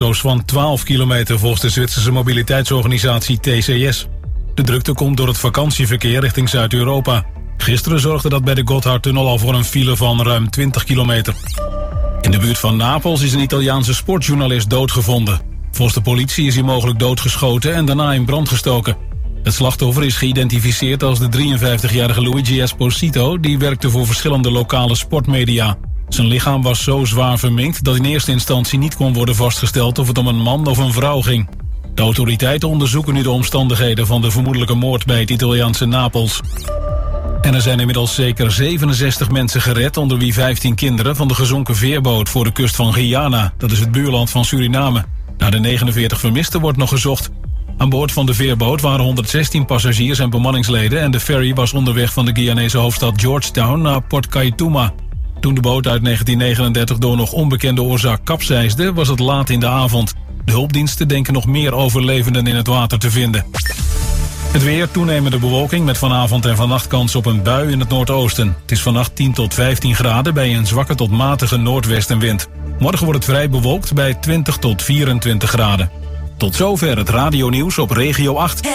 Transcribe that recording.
auto's van 12 kilometer volgens de Zwitserse mobiliteitsorganisatie TCS. De drukte komt door het vakantieverkeer richting Zuid-Europa. Gisteren zorgde dat bij de Gotthardtunnel al voor een file van ruim 20 kilometer. In de buurt van Napels is een Italiaanse sportjournalist doodgevonden. Volgens de politie is hij mogelijk doodgeschoten en daarna in brand gestoken. Het slachtoffer is geïdentificeerd als de 53-jarige Luigi Esposito, die werkte voor verschillende lokale sportmedia. Zijn lichaam was zo zwaar verminkt dat in eerste instantie niet kon worden vastgesteld of het om een man of een vrouw ging. De autoriteiten onderzoeken nu de omstandigheden van de vermoedelijke moord bij het Italiaanse Napels. En er zijn inmiddels zeker 67 mensen gered, onder wie 15 kinderen, van de gezonken veerboot voor de kust van Guyana. Dat is het buurland van Suriname. Naar de 49 vermisten wordt nog gezocht. Aan boord van de veerboot waren 116 passagiers en bemanningsleden en de ferry was onderweg van de Guyanese hoofdstad Georgetown naar Port Kaituma. Toen de boot uit 1939 door nog onbekende oorzaak kapseisde, was het laat in de avond. De hulpdiensten denken nog meer overlevenden in het water te vinden. Het weer, toenemende bewolking met vanavond en vannacht kans op een bui in het noordoosten. Het is vannacht 10 tot 15 graden bij een zwakke tot matige noordwestenwind. Morgen wordt het vrij bewolkt bij 20 tot 24 graden. Tot zover het radionieuws op Regio 8.